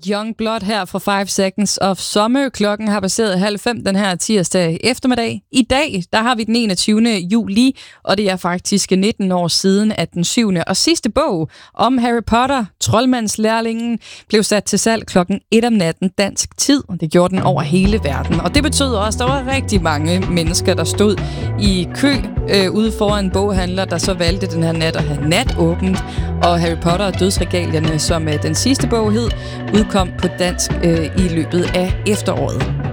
Young Blood her fra 5 Seconds of Summer. Klokken har passeret 4:30 den her tirsdag eftermiddag. I dag, der har vi den 21. juli, og det er faktisk 19 år siden, at den 7. og sidste bog om Harry Potter, Troldmandslærlingen, blev sat til salg klokken 1 om natten dansk tid, og det gjorde den over hele verden. Og det betød også, at der var rigtig mange mennesker, der stod i kø ude foran en boghandler, der så valgte den her nat at have natåbent, og Harry Potter og Dødsregalierne, som den sidste bog hed, udkom på dansk i løbet af efteråret.